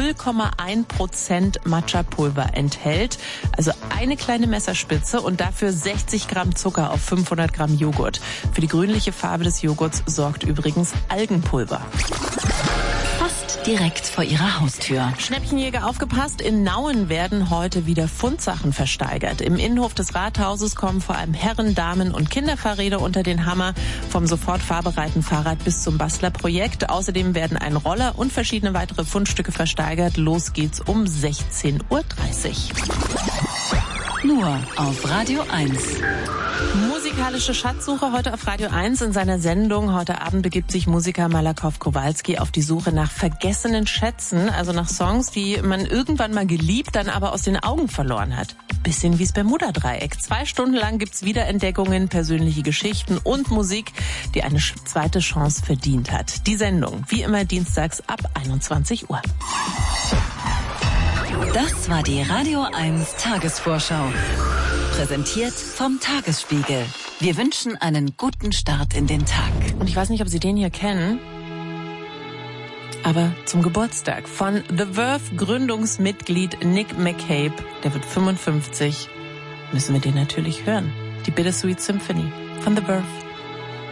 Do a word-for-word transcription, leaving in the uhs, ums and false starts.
null Komma eins Prozent Matcha-Pulver enthält. Also eine kleine Messerspitze und dafür sechzig Gramm Zucker auf fünfhundert Gramm Joghurt. Für die grünliche Farbe des Joghurts sorgt übrigens Algenpulver. Fast direkt vor ihrer Haustür. Schnäppchenjäger, aufgepasst, in Nauen werden heute wieder Fundsachen versteigert. Im Innenhof des Rathauses kommen vor allem Herren-, Damen- und Kinderfahrräder unter den Hammer, vom sofort fahrbereiten Fahrrad bis zum Bastlerprojekt. Außerdem werden ein Roller und verschiedene weitere Fundstücke versteigert. Los geht's um sechzehn Uhr dreißig. Nur auf Radio eins. Musikalische Schatzsuche heute auf Radio eins in seiner Sendung. Heute Abend begibt sich Musiker Malakow Kowalski auf die Suche nach vergessenen Schätzen, also nach Songs, die man irgendwann mal geliebt, dann aber aus den Augen verloren hat. Bisschen wie's Bermuda-Dreieck. Zwei Stunden lang gibt's Wiederentdeckungen, persönliche Geschichten und Musik, die eine zweite Chance verdient hat. Die Sendung, wie immer dienstags ab einundzwanzig Uhr. Das war die Radio eins Tagesvorschau. Präsentiert vom Tagesspiegel. Wir wünschen einen guten Start in den Tag. Und ich weiß nicht, ob Sie den hier kennen, aber zum Geburtstag von The Verve Gründungsmitglied Nick McCabe, der wird fünfundfünfzig, müssen wir den natürlich hören. Die Bittersweet Symphony von The Verve.